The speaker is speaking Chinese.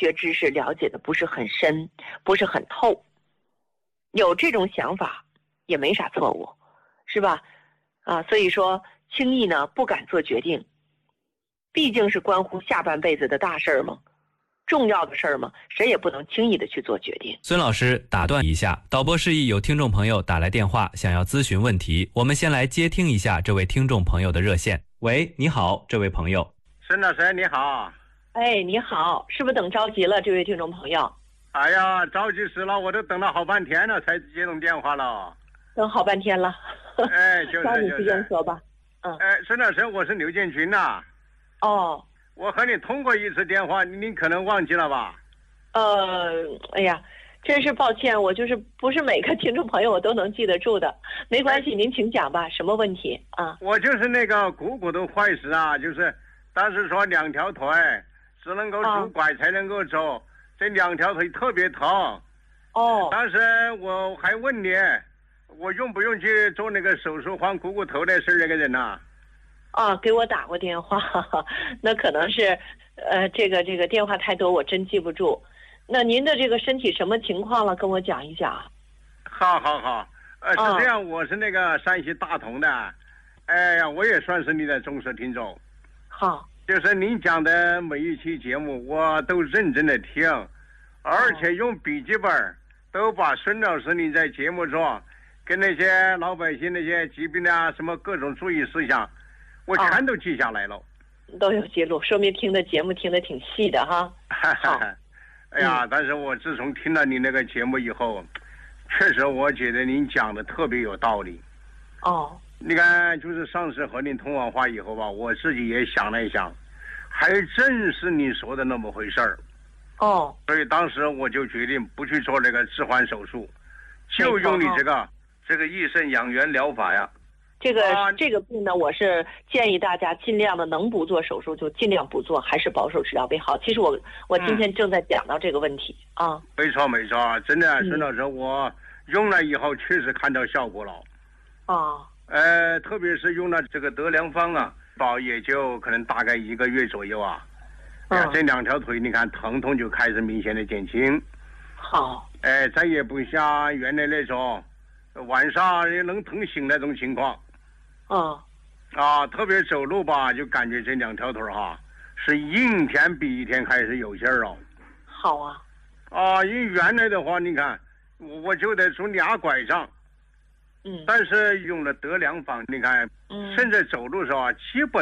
学知识了解的不是很深，不是很透。有这种想法也没啥错误，是吧？所以说轻易呢不敢做决定，毕竟是关乎下半辈子的大事儿嘛，重要的事儿嘛，谁也不能轻易的去做决定。 孙老师打断一下，导播示意有听众朋友打来电话想要咨询问题，我们先来接听一下这位听众朋友的热线。喂，你好，这位朋友。 孙老师你好。 哎，你好，是不是等着急了这位听众朋友？ 哎呀，着急死了，我都等了好半天了才接通电话了。 等好半天了。 哎，就是抓紧时间说吧。 孙老师，我是刘建军呐。 哦。 我和你通过一次电话，你可能忘记了吧？ 哎呀，真是抱歉，我就是不是每个听众朋友我都能记得住的。没关系，您请讲吧，什么问题啊？ 我就是那个股骨的坏死啊，就是当时说2条腿只能够拄拐才能够走，这2条腿特别疼。 哦。 当时我还问你，我用不用去做那个手术换股骨头的事那个人呐？ 给我打过电话，那可能是，这个电话太多，我真记不住。那您的这个身体什么情况了？跟我讲一讲。 好，是这样，我是那个山西大同的，哎呀，我也算是你的忠实听众。 好。 就是您讲的每一期节目，我都认真的听，而且用笔记本都把孙老师你在节目中跟那些老百姓那些疾病啊什么各种注意事项。我全都记下来了， 都有记录，说明听的节目听得挺细的哈。 哎呀，但是我自从听了你那个节目以后，确实我觉得您讲的特别有道理。你看，就是上次和您通完话以后吧，我自己也想了一想，还真是你说的那么回事儿。所以当时我就决定不去做这个置换手术，就用你这个益肾养元疗法呀。 这个病呢，我是建议大家尽量的能不做手术就尽量不做，还是保守治疗为好。其实我今天正在讲到这个问题啊。 没错，真的，孙老师，我用了以后确实看到效果了。特别是用了这个德良方啊，也就可能大概1个月左右啊。这2条腿你看疼痛就开始明显的减轻。 好。 再也不像原来那种晚上也能疼醒那种情况。特别走路吧，就感觉这2条腿是一天比一天开始有劲儿了。 好啊。 因为原来的话，你看我就得拄2拐杖。但是用了德良方，你看，现在走路时候基本